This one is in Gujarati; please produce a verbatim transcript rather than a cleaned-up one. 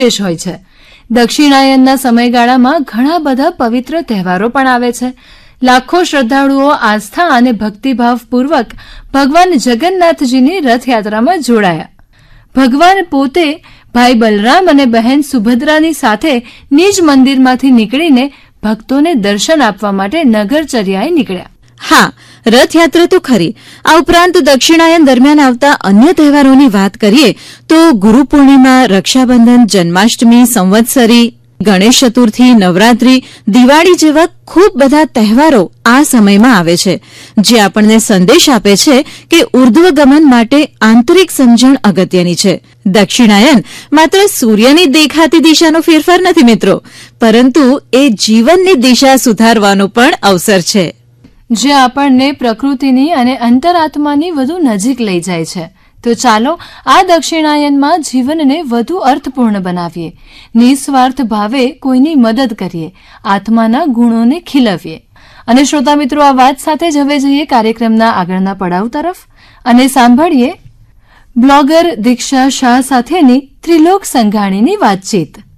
વિશેષ હોય છે. દક્ષિણાયનના સમયગાળામાં ઘણા બધા પવિત્ર તહેવારો પણ આવે છે. લાખો શ્રદ્ધાળુઓ આસ્થા અને ભક્તિભાવપૂર્વક ભગવાન જગન્નાથજીની રથયાત્રામાં જોડાયા. ભગવાન પોતે ભાઈ બલરામ અને બહેન સુભદ્રાની સાથે નિજ મંદિરમાંથી નીકળીને ભક્તોને દર્શન આપવા માટે નગરચર્યાએ નીકળ્યા. હા, રથયાત્રા તો ખરી. આ ઉપરાંત દક્ષિણાયન દરમિયાન આવતા અન્ય તહેવારોની વાત કરીએ તો ગુરુ પૂર્ણિમા, રક્ષાબંધન, જન્માષ્ટમી, સંવત્સરી, ગણેશ ચતુર્થી, નવરાત્રી, દિવાળી જેવા ખૂબ બધા તહેવારો આ સમયમાં આવે છે, જે આપણને સંદેશ આપે છે કે ઉર્ધ્વગમન માટે આંતરિક સમજણ અગત્યની છે. દક્ષિણાયન માત્ર સૂર્યની દેખાતી દિશાનો ફેરફાર નથી મિત્રો, પરંતુ એ જીવનની દિશા સુધારવાનો પણ અવસર છે, જે આપણને પ્રકૃતિની અને અંતરાત્માની વધુ નજીક લઈ જાય છે. તો ચાલો આ દક્ષિણાયનમાં જીવનને વધુ અર્થપૂર્ણ બનાવીએ, નિસ્વાર્થ ભાવે કોઈની મદદ કરીએ, આત્માના ગુણોને ખીલવીએ. અને શ્રોતા મિત્રો, આ વાત સાથે જ હવે જઈએ કાર્યક્રમના આગળના પડાવ તરફ અને સાંભળીએ બ્લોગર દીક્ષા શાહ સાથેની ત્રિલોક સંઘાણીની વાતચીત.